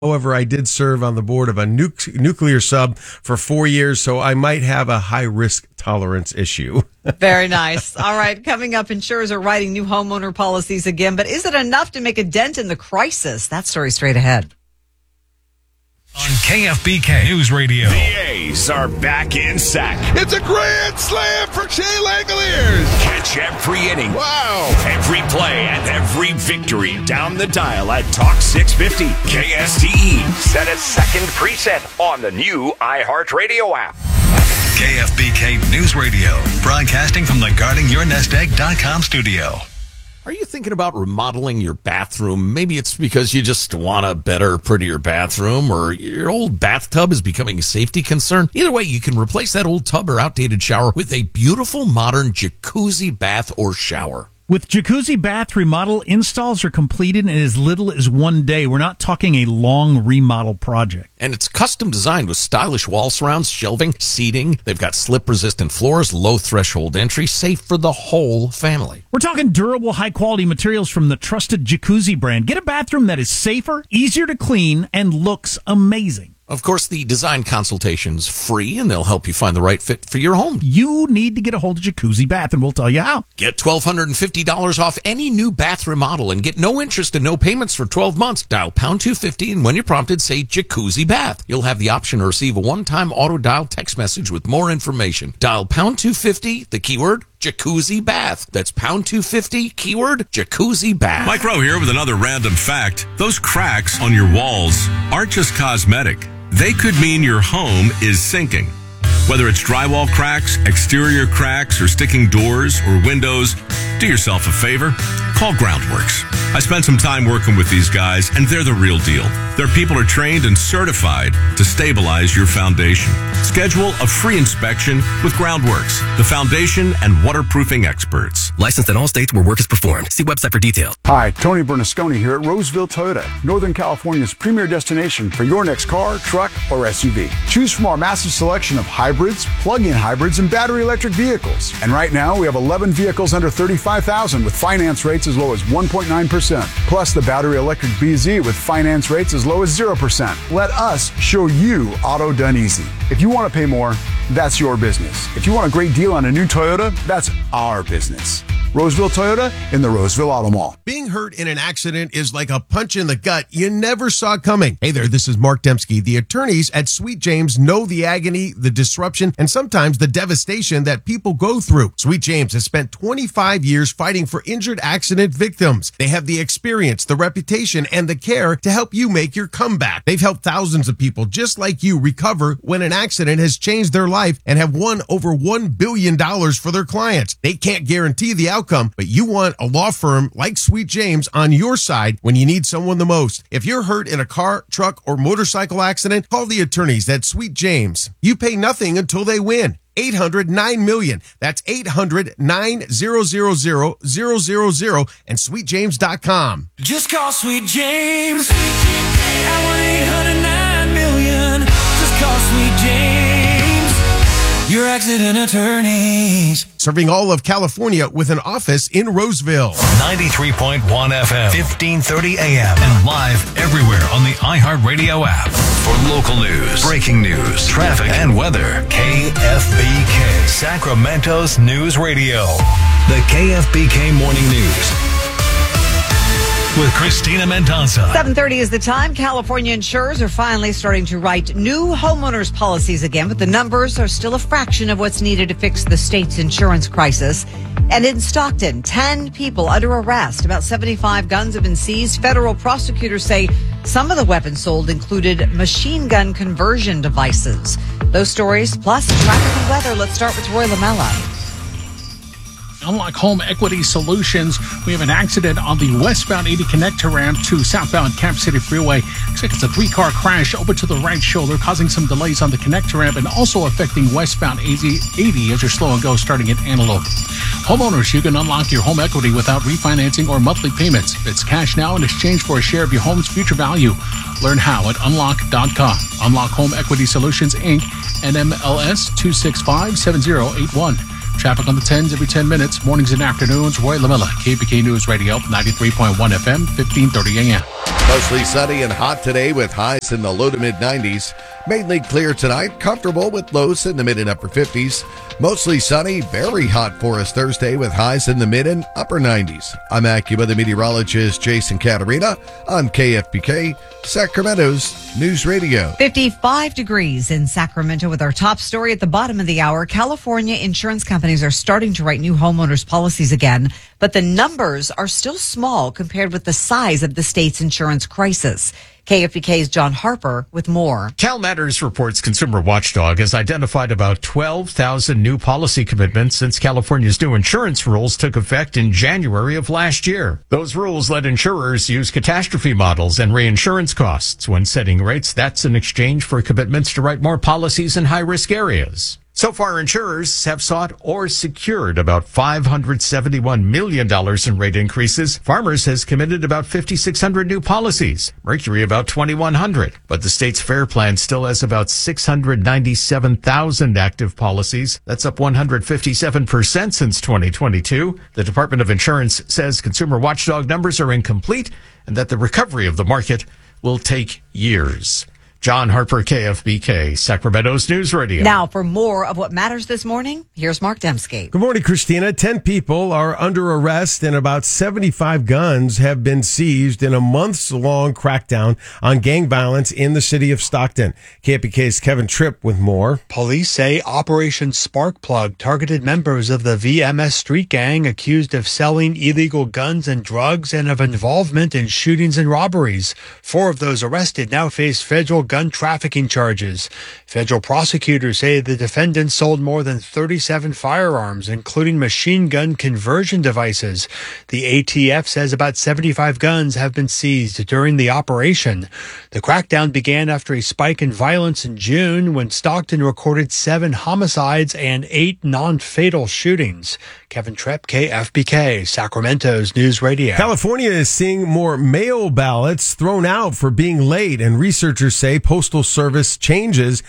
However, I did serve on the board of a nuclear sub for 4 years, so I might have a high-risk tolerance issue. Very nice. All right, coming up, insurers are writing new homeowner policies again, but is it enough to make a dent in the crisis? That story straight ahead. On KFBK News Radio. The A's are back in sack. It's a grand slam for Shea Langoliers. Catch every inning. Wow. Every play and every victory down the dial at Talk 650 KSTE. Set a second preset on the new iHeartRadio app. KFBK News Radio, broadcasting from the GuardingYourNestEgg.com studio. Are you thinking about remodeling your bathroom? Maybe it's because you just want a better, prettier bathroom, or your old bathtub is becoming a safety concern. Either way, you can replace that old tub or outdated shower with a beautiful modern jacuzzi bath or shower. With Jacuzzi Bath Remodel, installs are completed in as little as 1 day. We're not talking a long remodel project. And it's custom designed with stylish wall surrounds, shelving, seating. They've got slip-resistant floors, low threshold entry, safe for the whole family. We're talking durable, high-quality materials from the trusted Jacuzzi brand. Get a bathroom that is safer, easier to clean, and looks amazing. Of course, the design consultation's free, and they'll help you find the right fit for your home. You need to get a hold of Jacuzzi Bath, and we'll tell you how. Get $1,250 off any new bath remodel and get no interest and no payments for 12 months. Dial pound 250, and when you're prompted, say Jacuzzi Bath. You'll have the option to receive a one-time auto-dial text message with more information. Dial pound 250, the keyword Jacuzzi Bath. That's pound 250, keyword Jacuzzi Bath. Mike Rowe here with another random fact. Those cracks on your walls aren't just cosmetic. They could mean your home is sinking. Whether it's drywall cracks, exterior cracks, or sticking doors or windows, do yourself a favor. Call Groundworks. I spent some time working with these guys, and they're the real deal. Their people are trained and certified to stabilize your foundation. Schedule a free inspection with Groundworks, the foundation and waterproofing experts. Licensed in all states where work is performed. See website for details. Hi, Tony Bernasconi here at Roseville Toyota, Northern California's premier destination for your next car, truck, or SUV. Choose from our massive selection of hybrids, plug-in hybrids, and battery electric vehicles. And right now, we have 11 vehicles under $35,000 with finance rates as low as 1.9%. Plus the battery electric BZ with finance rates as low as 0%. Let us show you auto done easy. If you want to pay more, that's your business. If you want a great deal on a new Toyota, that's our business. Roseville Toyota in the Roseville Auto Mall. Being hurt in an accident is like a punch in the gut you never saw coming. Hey there, this is Mark Dembski. The attorneys at Sweet James know the agony, the disruption, and sometimes the devastation that people go through. Sweet James has spent 25 years fighting for injured accident victims. They have the experience, the reputation, and the care to help you make your comeback. They've helped thousands of people just like you recover when an accident has changed their life and have won over $1 billion for their clients. They can't guarantee the outcome, but you want a law firm like Sweet James on your side when you need someone the most. If you're hurt in a car, truck, or motorcycle accident, call the attorneys at Sweet James. You pay nothing until they win. 800-9-MILLION. That's 800-9-000-000 and sweetjames.com. Just call Sweet James at 1-800-9-MILLION. Just call Sweet James, your accident attorneys. Serving all of California with an office in Roseville. 93.1 FM, 1530 AM, and live everywhere on the iHeartRadio app. For local news, breaking news, traffic, and weather, KFBK, Sacramento's News Radio. The KFBK Morning News with Christina Mendoza. 7:30 is the time. California insurers are finally starting to write new homeowners policies again, but the numbers are still a fraction of what's needed to fix the state's insurance crisis. And in Stockton, 10 people under arrest. About 75 guns have been seized. Federal prosecutors say some of the weapons sold included machine gun conversion devices. Those stories, plus traffic and weather. Let's start with Roy Lamella. Unlock Home Equity Solutions. We have an accident on the westbound 80 connector ramp to southbound Cap City Freeway. Looks like it's a 3-car crash over to the right shoulder, causing some delays on the connector ramp and also affecting westbound 80 as you're slow and go starting at Antelope. Homeowners, you can unlock your home equity without refinancing or monthly payments. It's cash now in exchange for a share of your home's future value. Learn how at unlock.com. Unlock Home Equity Solutions, Inc., NMLS 2657081. Traffic on the 10s every 10 minutes, mornings and afternoons. Roy Lamella, KBK News Radio, 93.1 FM, 1530 AM. Mostly sunny and hot today with highs in the low to mid 90s. Mainly clear tonight, comfortable with lows in the mid and upper 50s. Mostly sunny, very hot for us Thursday with highs in the mid and upper 90s. I'm AccuWeather meteorologist Jason Caterina on KFBK, Sacramento's News Radio. 55 degrees in Sacramento with our top story at the bottom of the hour. California insurance companies are starting to write new homeowners policies again, but the numbers are still small compared with the size of the state's insurance crisis. KFBK's John Harper with more. CalMatters reports Consumer Watchdog has identified about 12,000 new policy commitments since California's new insurance rules took effect in January of last year. Those rules let insurers use catastrophe models and reinsurance costs when setting rates. That's in exchange for commitments to write more policies in high-risk areas. So far, insurers have sought or secured about $571 million in rate increases. Farmers has committed about 5,600 new policies. Mercury about 2,100. But the state's FAIR Plan still has about 697,000 active policies. That's up 157% since 2022. The Department of Insurance says Consumer Watchdog numbers are incomplete and that the recovery of the market will take years. John Harper, KFBK, Sacramento's News Radio. Now, for more of what matters this morning, here's Mark Dembski. Good morning, Christina. 10 people are under arrest and about 75 guns have been seized in a months-long crackdown on gang violence in the city of Stockton. KFBK's Kevin Tripp with more. Police say Operation Sparkplug targeted members of the VMS street gang accused of selling illegal guns and drugs and of involvement in shootings and robberies. 4 of those arrested now face federal gun trafficking charges. Federal prosecutors say the defendants sold more than 37 firearms, including machine gun conversion devices. The ATF says about 75 guns have been seized during the operation. The crackdown began after a spike in violence in June when Stockton recorded 7 homicides and 8 non-fatal shootings. Kevin Tripp, KFBK, Sacramento's News Radio. California is seeing more mail ballots thrown out for being late, and researchers say Postal Service changes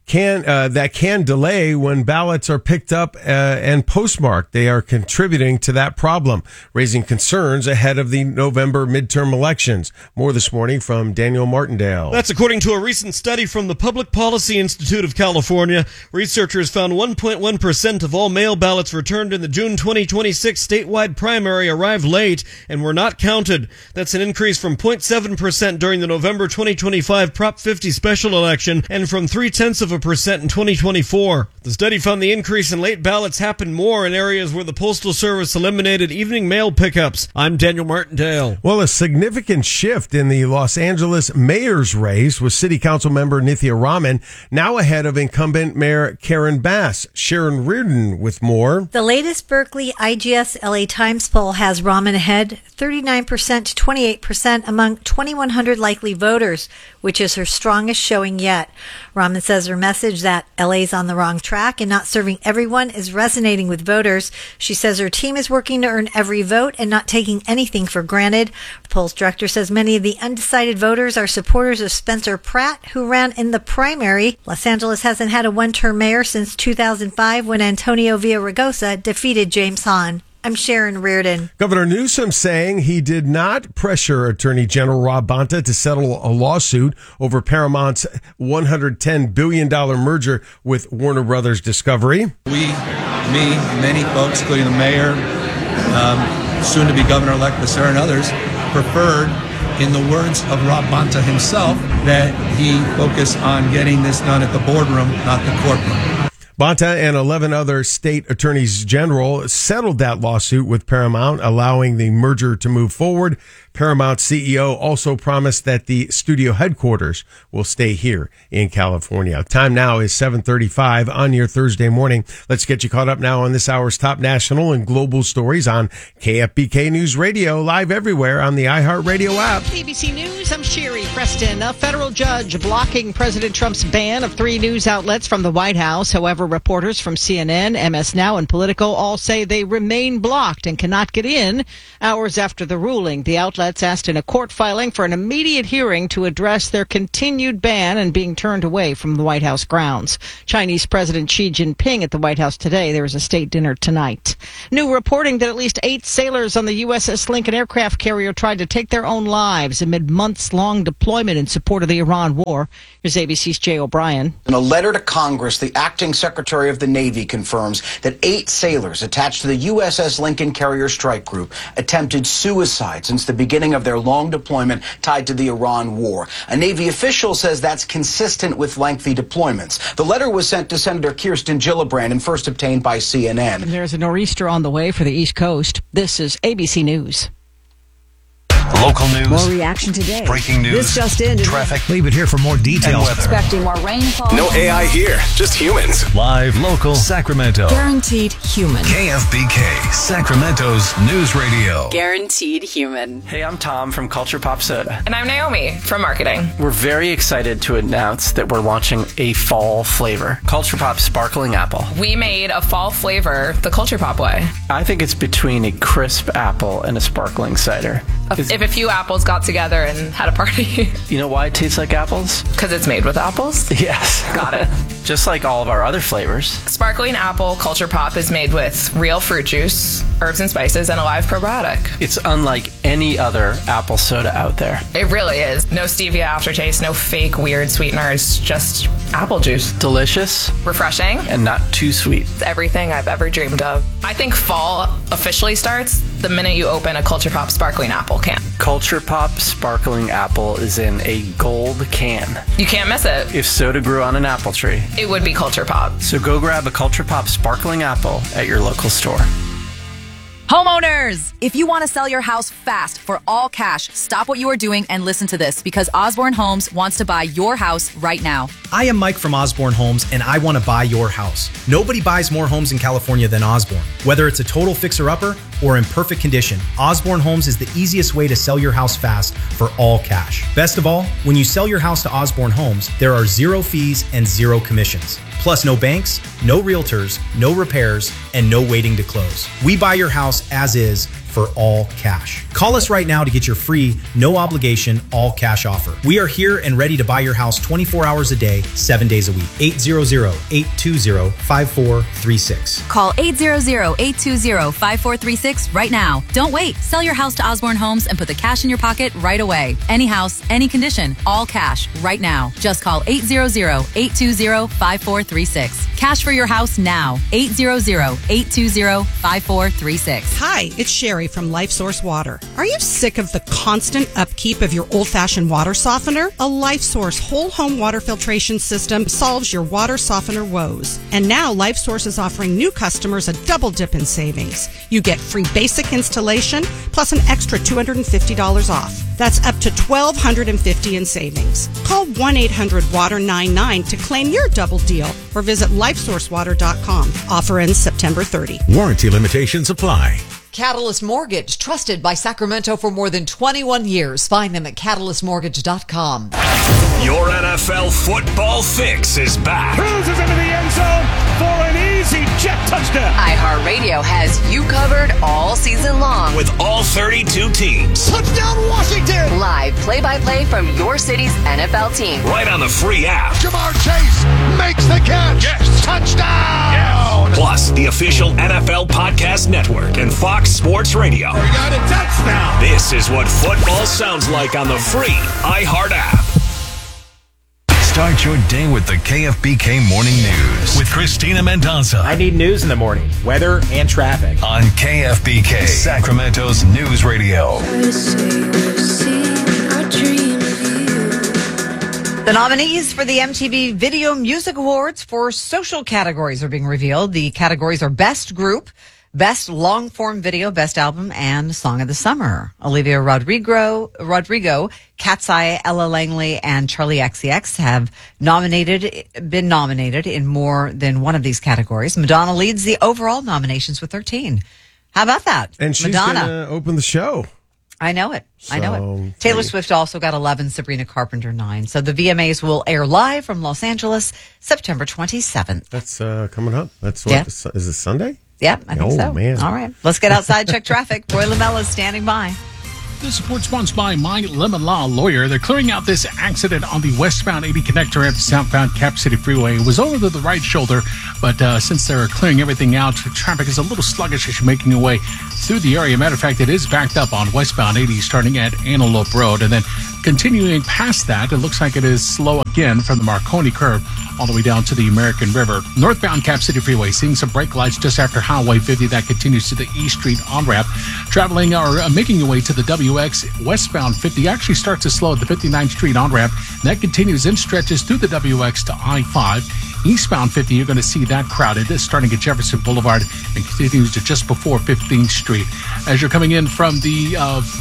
that can delay when ballots are picked up and postmarked. They are contributing to that problem, raising concerns ahead of the November midterm elections. More this morning from Daniel Martindale. That's according to a recent study from the Public Policy Institute of California. Researchers found 1.1% of all mail ballots returned in the June 2026 statewide primary arrived late and were not counted. That's an increase from 0.7% during the November 2025 Prop 50 special election and from 0.3% in 2024. The study found the increase in late ballots happened more in areas where the Postal Service eliminated evening mail pickups. I'm Daniel Martindale. Well, a significant shift in the Los Angeles mayor's race with City Council member Nithya Raman now ahead of incumbent Mayor Karen Bass. Sharon Reardon with more. The latest Berkeley IGS LA Times poll has Raman ahead 39% to 28% among 2,100 likely voters, which is her strongest showing yet. Raman says her message that LA's on the wrong track and not serving everyone is resonating with voters. She says her team is working to earn every vote and not taking anything for granted. The polls director says many of the undecided voters are supporters of Spencer Pratt, who ran in the primary. Los Angeles hasn't had a one-term mayor since 2005 when Antonio Villaraigosa defeated James Hahn. I'm Sharon Reardon. Governor Newsom saying he did not pressure Attorney General Rob Bonta to settle a lawsuit over Paramount's $110 billion merger with Warner Brothers Discovery. Many folks, including the mayor, soon to be Governor-elect Becerra and others, preferred, in the words of Rob Bonta himself, that he focus on getting this done at the boardroom, not the courtroom. Bonta and 11 other state attorneys general settled that lawsuit with Paramount, allowing the merger to move forward. Paramount CEO also promised that the studio headquarters will stay here in California. Time now is 7:35 on your Thursday morning. Let's get you caught up now on this hour's top national and global stories on KFBK News Radio, live everywhere on the iHeartRadio app. ABC News, I'm Sherry Preston. A federal judge blocking President Trump's ban of 3 news outlets from the White House. However, reporters from CNN, MS Now, and Politico all say they remain blocked and cannot get in. Hours after the ruling, the outlets outlets asked in a court filing for an immediate hearing to address their continued ban and being turned away from the White House grounds. Chinese President Xi Jinping at the White House today. There is a state dinner tonight. New reporting that at least 8 sailors on the USS Lincoln aircraft carrier tried to take their own lives amid months-long deployment in support of the Iran war. Here's ABC's Jay O'Brien. In a letter to Congress, the acting Secretary of the Navy confirms that 8 sailors attached to the USS Lincoln Carrier Strike Group attempted suicide since the beginning of their long deployment tied to the Iran war. A Navy official says that's consistent with lengthy deployments. The letter was sent to Senator Kirsten Gillibrand and first obtained by CNN. And there's a nor'easter on the way for the East Coast. This is ABC News. Local news. More reaction today. Breaking news. This just in. Traffic. Leave it here for more details. Expecting more rainfall. No AI here, just humans. Live, local, Sacramento. Guaranteed human. KFBK, Sacramento's news radio. Guaranteed human. Hey, I'm Tom from Culture Pop Soda. And I'm Naomi from marketing. We're very excited to announce that we're launching a fall flavor, Culture Pop Sparkling Apple. We made a fall flavor the Culture Pop way. I think it's between a crisp apple and a sparkling cider. If a few apples got together and had a party. You know why it tastes like apples? Because it's made with apples? Yes. Got it. Just like all of our other flavors. Sparkling Apple Culture Pop is made with real fruit juice, herbs and spices, and a live probiotic. It's unlike any other apple soda out there. It really is. No stevia aftertaste, no fake weird sweeteners, just apple juice. Delicious. Refreshing. And not too sweet. It's everything I've ever dreamed of. I think fall officially starts the minute you open a Culture Pop Sparkling Apple can. Culture Pop Sparkling Apple is in a gold can. You can't miss it. If soda grew on an apple tree, it would be Culture Pop. So go grab a Culture Pop Sparkling Apple at your local store. Homeowners, if you want to sell your house fast for all cash, stop what you are doing and listen to this, because Osborne Homes wants to buy your house right now. I am Mike from Osborne Homes, and I want to buy your house. Nobody buys more homes in California than Osborne. Whether it's a total fixer-upper or in perfect condition, Osborne Homes is the easiest way to sell your house fast for all cash. Best of all, when you sell your house to Osborne Homes, there are 0 fees and 0 commissions. Plus no banks, no realtors, no repairs, and no waiting to close. We buy your house as is for all cash. Call us right now to get your free, no obligation, all cash offer. We are here and ready to buy your house 24 hours a day, 7 days a week. 800-820-5436. Call 800-820-5436 right now. Don't wait. Sell your house to Osborne Homes and put the cash in your pocket right away. Any house, any condition, all cash right now. Just call 800-820-5436. Cash for your house now. 800-820-5436. Hi, it's Sherry from LifeSource Water. Are you sick of the constant upkeep of your old-fashioned water softener? A LifeSource whole home water filtration system solves your water softener woes. And now LifeSource is offering new customers a double dip in savings. You get free basic installation plus an extra $250 off. That's up to $1,250 in savings. Call 1-800-WATER-99 to claim your double deal or visit LifeSourceWater.com. Offer ends September 30. Warranty limitations apply. Catalyst Mortgage, trusted by Sacramento for more than 21 years. Find them at catalystmortgage.com. Your NFL football fix is back. Cruises into the end zone for an easy jet touchdown. iHeartRadio has you covered all season long. With all 32 teams. Touchdown Washington. Live play-by-play from your city's NFL team. Right on the free app. Jamar Chase makes the catch. Yes. Touchdown. Yes. Plus, the official NFL Podcast Network and Fox Sports Radio. We got a touchdown. This is what football sounds like on the free iHeart app. Start your day with the KFBK Morning News with Christina Mendoza. I need news in the morning, weather and traffic. On KFBK, Sacramento's news radio. The nominees for the MTV Video Music Awards for social categories are being revealed. The categories are Best Group, Best Long-Form Video, Best Album, and Song of the Summer. Olivia Rodrigo, Cat's Eye, Ella Langley, and Charlie XCX have been nominated in more than one of these categories. Madonna leads the overall nominations with 13. How about that? And she's going to open the show. I know it. Taylor Swift also got 11, Sabrina Carpenter 9. So the VMAs will air live from Los Angeles September 27th. That's coming up. That's what, is it Sunday? Yep, I think so. Man. All right. Let's get outside, check traffic. Roy Lamella is standing by. This report sponsored by My Lemon Law Lawyer. They're clearing out this accident on the westbound 80 connector at the southbound Cap City Freeway. It was over to the right shoulder, but since they're clearing everything out, traffic is a little sluggish as you're making your way through the area. Matter of fact, it is backed up on westbound 80 starting at Antelope Road, and then continuing past that, it looks like it is slow again from the Marconi curve all the way down to the American River. Northbound Cap City Freeway, seeing some brake lights just after Highway 50. That continues to the East Street on-ramp. Traveling or making your way to the WX westbound 50 actually starts to slow at the 59th Street on-ramp. That continues and stretches through the WX to I-5. Eastbound 50, you're going to see that crowded. It's starting at Jefferson Boulevard and continues to just before 15th Street. As you're coming in from the,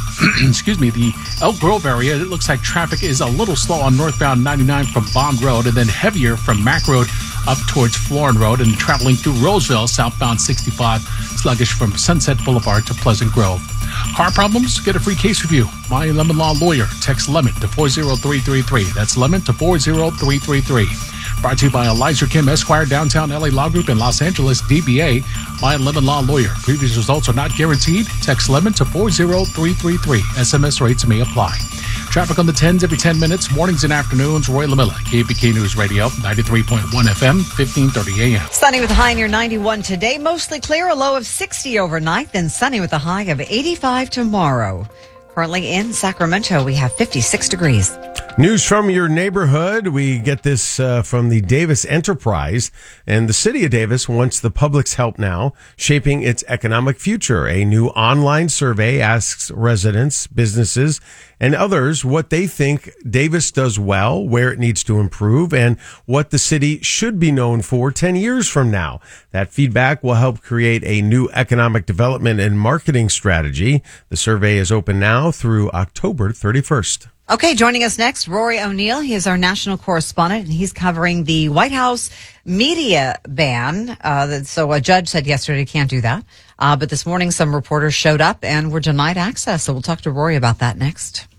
the Elk Grove area, it looks like traffic is a little slow on northbound 99 from Bond Road, and then heavier from Mack Road up towards Florin Road, and traveling through Roseville, southbound 65, sluggish from Sunset Boulevard to Pleasant Grove. Car problems? Get a free case review. My Lemon Law Lawyer. Text Lemon to 40333. That's Lemon to 40333. Brought to you by Eliza Kim Esquire, Downtown LA Law Group in Los Angeles, DBA. My Lemon Law Lawyer. Previous results are not guaranteed. Text Lemon to 40333. SMS rates may apply. Traffic on the 10s every 10 minutes, mornings and afternoons. Roy LaMilla, KBK News Radio, 93.1 FM, 1530 AM. Sunny with a high near 91 today. Mostly clear, a low of 60 overnight. Then sunny with a high of 85 tomorrow. Currently in Sacramento, we have 56 degrees. News from your neighborhood. We get this from the Davis Enterprise, and the city of Davis wants the public's help now shaping its economic future. A new online survey asks residents, businesses, and others what they think Davis does well, where it needs to improve, and what the city should be known for 10 years from now. That feedback will help create a new economic development and marketing strategy. The survey is open now through October 31st. Okay, joining us next, Rory O'Neill. He is our national correspondent, and he's covering the White House media ban. So a judge said yesterday can't do that. But this morning, some reporters showed up and were denied access. So we'll talk to Rory about that next.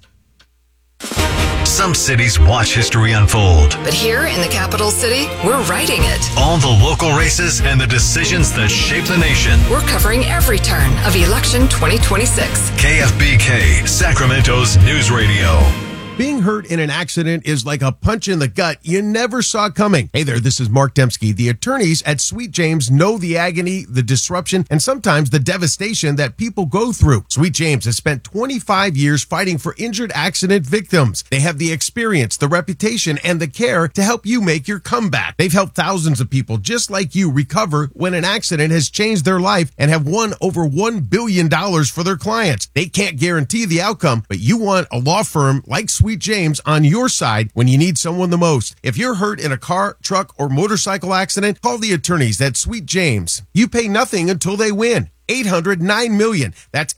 Some cities watch history unfold. But here in the capital city, we're writing it. All the local races and the decisions that shape the nation. We're covering every turn of election 2026. KFBK, Sacramento's news radio. Being hurt in an accident is like a punch in the gut you never saw coming. Hey there, this is Mark Dembski. The attorneys at Sweet James know the agony, the disruption, and sometimes the devastation that people go through. Sweet James has spent 25 years fighting for injured accident victims. They have the experience, the reputation, and the care to help you make your comeback. They've helped thousands of people just like you recover when an accident has changed their life and have won over $1 billion for their clients. They can't guarantee the outcome, but you want a law firm like Sweet James on your side when you need someone the most. If you're hurt in a car, truck, or motorcycle accident, call the attorneys at Sweet James. You pay nothing until they win. 800-9-MILLION. That's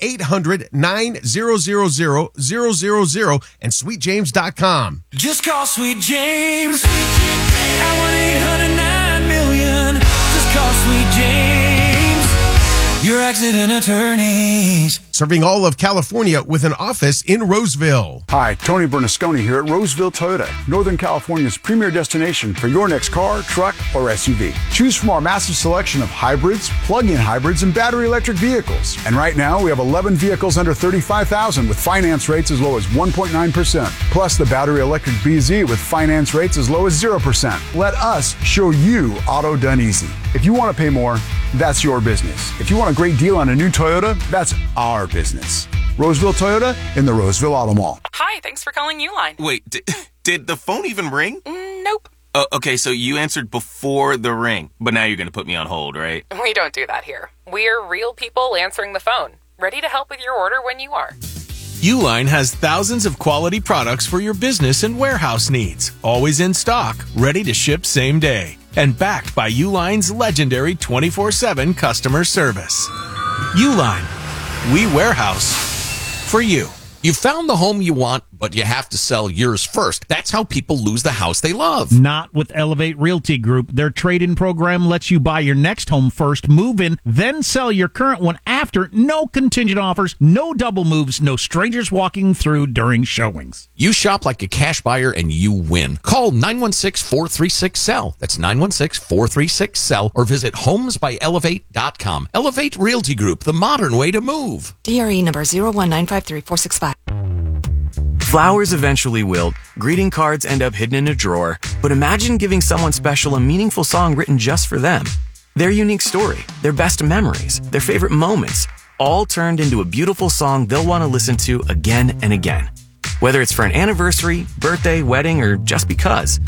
800-9-000-000 and sweetjames.com. Just call Sweet James at 1-800-9-MILLION. Just call Sweet James, your accident attorneys. Serving all of California with an office in Roseville. Hi, Tony Bernasconi here at Roseville Toyota, Northern California's premier destination for your next car, truck, or SUV. Choose from our massive selection of hybrids, plug-in hybrids, and battery electric vehicles. And right now, we have 11 vehicles under $35,000 with finance rates as low as 1.9%. Plus the battery electric BZ with finance rates as low as 0%. Let us show you auto done easy. If you want to pay more, that's your business. If you want a great deal on a new Toyota, that's our business. Roseville Toyota in the Roseville Auto Mall. Hi, thanks for calling Uline. Wait, did the phone even ring? Nope. Okay, so you answered before the ring, but now you're going to put me on hold, right? We don't do that here. We're real people answering the phone, ready to help with your order when you are. Uline has thousands of quality products for your business and warehouse needs, always in stock, ready to ship same day, and backed by Uline's legendary 24/7 customer service. Uline, we warehouse for you. You found the home you want, but you have to sell yours first. That's how people lose the house they love. Not with Elevate Realty Group. Their trade-in program lets you buy your next home first, move in, then sell your current one after. No contingent offers, no double moves, no strangers walking through during showings. You shop like a cash buyer and you win. Call 916-436-SELL. That's 916-436-SELL or visit homesbyelevate.com. Elevate Realty Group, the modern way to move. DRE number 01953-465. Flowers eventually wilt, greeting cards end up hidden in a drawer, but imagine giving someone special a meaningful song written just for them. Their unique story, their best memories, their favorite moments, all turned into a beautiful song they'll want to listen to again and again. Whether it's for an anniversary, birthday, wedding, or just because,